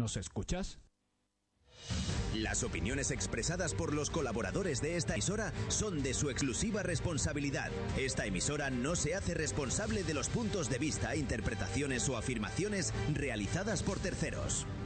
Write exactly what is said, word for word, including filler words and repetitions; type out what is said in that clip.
¿Nos escuchas? Las opiniones expresadas por los colaboradores de esta emisora son de su exclusiva responsabilidad. Esta emisora no se hace responsable de los puntos de vista, interpretaciones o afirmaciones realizadas por terceros.